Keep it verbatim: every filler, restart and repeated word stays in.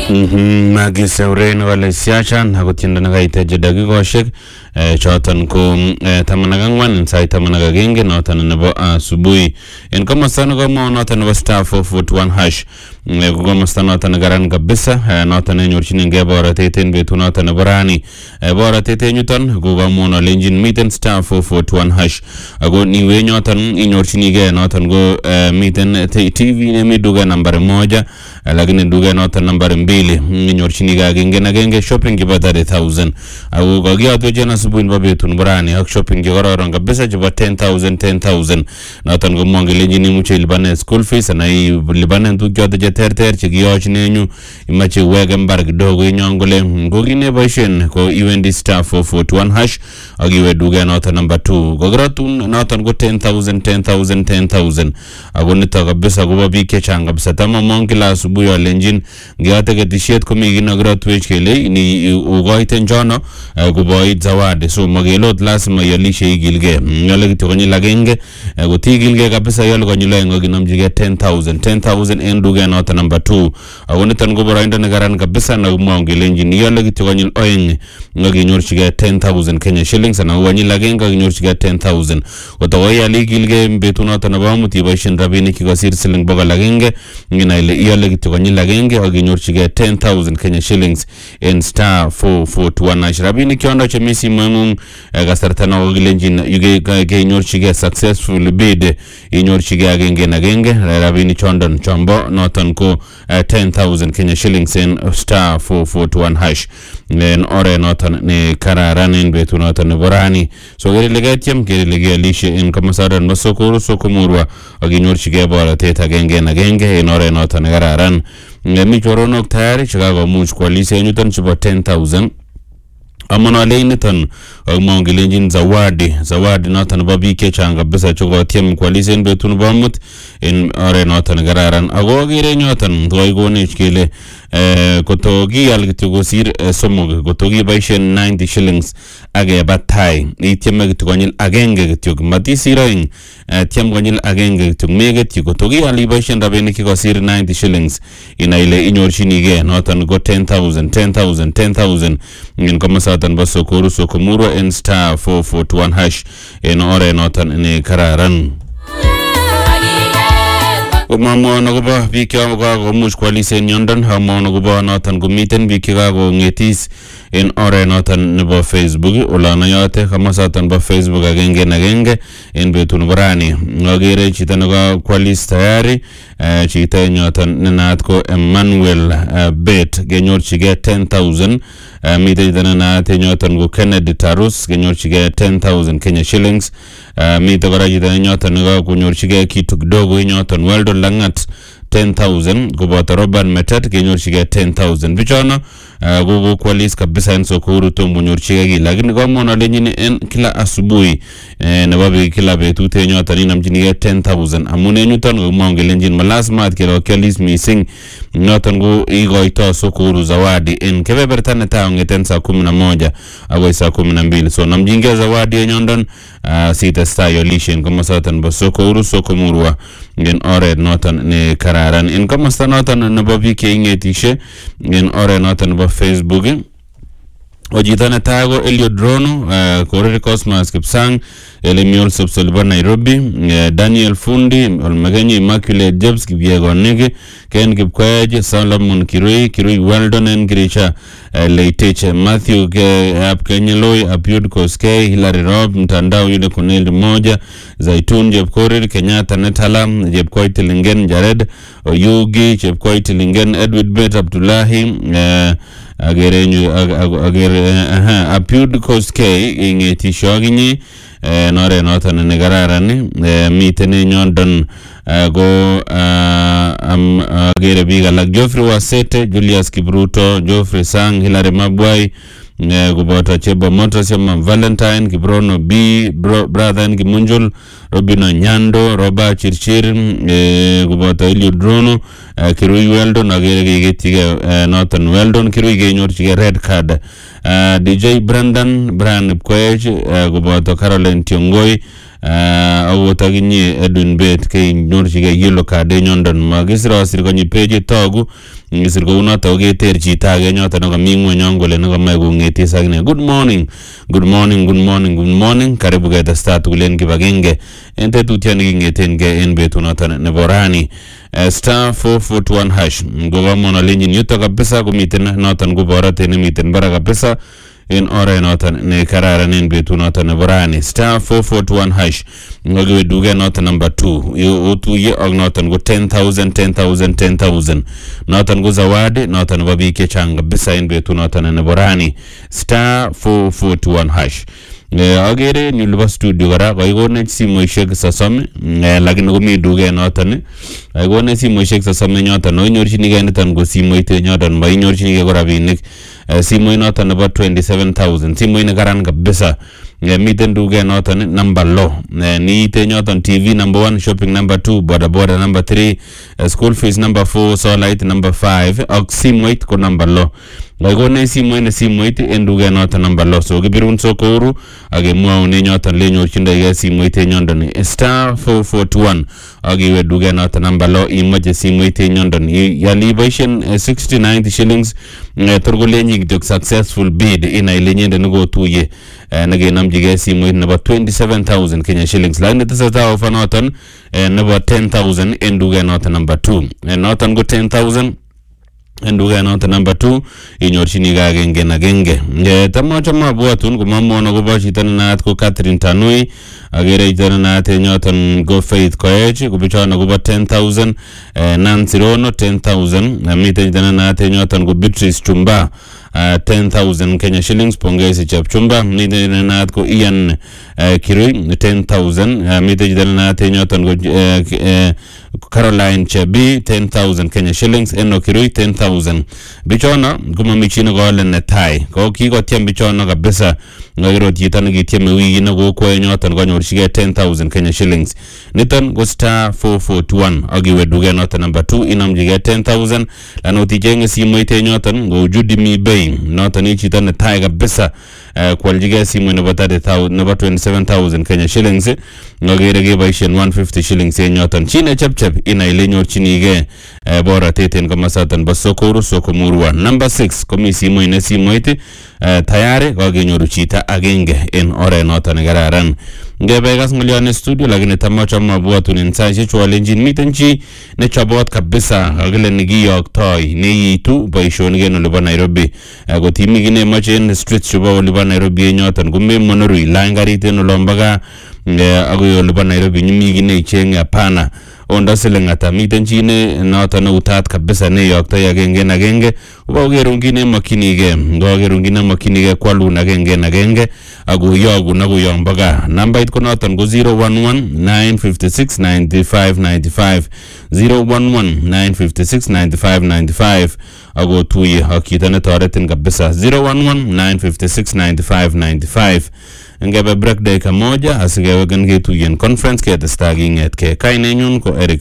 Mhm magise ureni wale siachan hakotienda nagaiteje dakikoshek choton ko taman ak ang'wan sait taman ak agenge noton nebo asubuhi en komosta nekomwou noton nebo star four forty-one hash ko komosta noton nekaran kabisa noton nenyorchinengei borotet en betut noton nebo rani borotet en yuton ko kamwon alenjin miten star four forty-one hash ako niwe nyoton inyorchinigei noton ko miten T V nemi duka nambari moja lakini duka noton nambari mbili inyorchinigei agenge na agenge shopping kibo thirty thousand ako kakiyotwech asubuhi nebo betut nebo rani ak shopping chekororon kabisa chebo ten thousand ten thousand noton komwon kelenjin imuche ilipanen school fees ana ilipanen tuguk choton cheterter chekiyochinenyu imache iweke mbar kidogo inyon kole ko kit neboisien ko iwendi star four forty-one hash ak iwe duket noton number two kokirotun noton ko ten thousand ten thousand ten thousand ako nito kabisa kobo biik chechang kabisa tamamwon kila asubuhi alenjin ngiyote ketisiet komi kit nekirotwech kele ni ukoiten chono koboit zawadi so makelot lazima ialishe igilgei yole kityo konyil agenge kotigilgei kabisa yole konyil oeng akinomchigei ten thousand ten thousand en duket noton number two ako niton ko boroindo nekaran kabisa nakimwon kelenjin yole kityo konyil oeng akinyorchigei ten thousand Kenya shillings anan konyil agenge akinyorchigei ten thousand kotokoial igilgei betut noton nebo amut iboisien rabinik chekosir siling bokol agenge ngina ile iyole kityo konyil agenge akinyorchigei ten thousand Kenya shillings en star four forty-one hash rabinik chondo chemi simoing'ung kasarta nako kilenjin kenyorchigei successful bid inyorchigei agenge en agenge rabinik chondon chombo noton ko ten thousand Kenya shillings en star four forty-one hash en ore noton ne kararan en betut noton nebo rani so kerele ketiem kerele kealishe en komosadan nebo Sokoro Sokomurwa akinyorchigei borotet agenge en agenge en ore noton ne kararan mi choronok tayari chekakomuch koalis en yuton chebo ten thousand amon ale niton akimwon kelenjin zawadi zawadi noton nebo biik chechang kabisa chekotiem koalis en betut nebo amut en oret noton kararan ako akere nyoton koikonech kele koto kial kityo kosir somok koto kiboisien ninety shillings akeba tai itieme kityo konyil agenge kityo matisir oeng tiem konyil agenge kityo meketyi koto kial iboisien rabinik chekosir ninety shillings inai ile inyorchinigei noton ko ten thousand ten thousand ten thousand en komosaton bo Sokoro Sokomurwa en star four forty-one hash en oret noton ne kararan Umamwon akobo biik chekakomuch koalis en yondon amwon akobo noton komiten biik chekakong'etis en oret noton nebo Facebook olanayote komosaton bo Facebook agenge en agenge en betut nebo rani akere chito nekakoalis tayari chito nyoton nenaat ko Emmanuel Bet kenyorchigei ten thousand miten chito nenaat nyoton ko Kennedy Tarus kenyorchigei ten thousand Kenya shillings miten kora chito nyoton nekakonyorchigei kitu kidogo nyoton Weldon Langat ten thousand koboto Robert Metet kenyorchigei ten thousand bichono gogo kwalis kabisa en Sokoro tom konyorchigei kii lakini komwon alenjin en kila asubuhi nebo kila betut en yoton inamchinigei ten thousand amun en yuton komwon kelenjin malazima atkerokialis mising noton ko ikoito Sokoro zawadi en kebeberta netai kong'eten saa kumi na moja akoi saa kumi na mbili so namjingei zawadi en yondon sitestai olishen komosaton bo Sokoro Sokomurwa en oret noton ne kararan en komosta noton nebo biik cheing'etishe en oret noton nebo Facebook Ojita netai ko Eliud Rono Korir Cosmas Kipsang Elemiol Sopsolibo Nairobi Daniel Fundi Olmekenyi Immaculate Jebs Kipyegoniki Ken Kipkoech Solomon Kirui Kirui Weldon en Kirisha Leitich Matthew Apkenyeloi Apiud Koskei Hilary Rob mtandao yule Kuneli moja Zaitun Jepkorir Kenyatta Netala Jepkoit Lingen Jared Oyugi Jepkoit Lingen Edward Bet Abdullahi agere nyu agere aha Apiud Koskei ing'etisho akinye nore noton ne kararan miten nyondon go agere biik alak Geoffrey Wasete Julius Kibruto Geoffrey Sang Hilary Mabwai kuboto Chebo Motors Yama Valentine Kibrono B Brother Kimunjul Robino Nyando Roba Chirchir kuboto Eliud Rono Kirui Weldon agere kegetige noton Weldon Kirui kenyorchige red card D J Brandon Brian Pkoech kuboto Caroline Tiongoi awotaginye Edwin Bet ke nyorchige yellow card nyondon magisro asir konyi page togu ngisir ko unoto keter chito age nyoto no kami ngweny kole no kamae kongetis akine. Good morning, good morning, good morning, good morning. Karibu ketesta tukulen kibagenge en tetutiani kingeten ke en betunoto nebo rani. Uh, star four four one hash ngoba mona lenjin yuto kabisa kumiten noton ko borote ne miten bara kabisa en ore noton ne kararan en betunoto nebo rani. Star four four one hash ngowe duge noton number two yo otuye og noton ko ten thousand ten thousand ten thousand noton ko zawadi noton ko bike changa kabisa en betunoto nebo rani. Star four four one hash agere ni luba studio gara ko igone simoishek sosom lakini komi duge noton igone simoishek sosom nyoton no inyorchinige niton ko simoit nyoton ba inyorchinige ko rabinik simoit noton nebo twenty-seven thousand simoit ne karan kabisa miten duge noton number low ni ite nyoton T V number one, shopping number two, boda boda number three, school fees number four, solite number five ak simoit ko number low. Igone simoit ne simoit en duge noton number low. So kibirun sokoru age mwaune nyoton le nyorchindege simoit nyondon star four four one age we duge noton number low imoje simoit nyondon yali boisien sixty ninety shillings torgolenyi jok successful bid ina ile nyende ngo tuye nage namjige simoit nebo twenty-seven thousand Kenya shillings la netasa offer noton nebo ten thousand en duge noton number two noton go ten thousand enduga noton number two inyorchini ga genge na genge nge tamo chama bwatun kuma mono go bashitana naat ko Catherine Tanui agere itana naat nyoton go Faith Koech ko bichana go ten thousand Nancy Rono ten thousand na mite itana naat nyoton go Beatrice Chumba Uh, ten thousand Kenya shillings. Pongezi Chapchumba mite naat ko Ian uh, Kirui ten thousand uh, mite naat nyoton go uh, uh, Caroline Chebi ten thousand Kenya shillings. Eno Kirui ten thousand bichona kuma michino go len tai ko kiko tiem bichona kabisa ngagiro jitana gitiem wigi na go ko nyoton go nyorshige ten thousand Kenya shillings. Niton go star four four one agiwe duge noton number two inamjige ten thousand lanoti jenge simoite nyoton go Judimi Bay noton ichita ne tai kabisa kwaljige simo nebo thirty thousand nebo twenty-seven thousand Kenya shillings ngagere ge baishen one hundred fifty shillings en nyoton chine chap chap ina ile nyorchinige bora teten kama satan basokoro sokomurwa. Number six komi simo ine simoite tayari kagenyoru chita agenge en ore noton gararan ngebe gas ngolione studio lakini tamocha mabwatun insaje chwalenjin miten chi ne chabot kabisa agile nigiyoktoi ne yitu boishoni geno liba Nairobi go timi gine machen street chuba liba Nairobi nyotan gumbe monoru langari teno lombaga ago liba Nairobi nyimi gine ichenge apana onda selengata miten chi ne noton utat kabisa ne yoktoi agenge na genge uba gerungine makinige go gerungine makinige kwaluna genge na genge ago yogu nago yombaga namba it konoton go zero one one nine five six nine five nine five zero one one nine five six nine five nine five ago tuye akitane toretin kabisa zero one one nine five six nine five nine five ngebe break day kamoja asigewe gen gitu yen conference ke testagi nget ke kainenyun ko Eric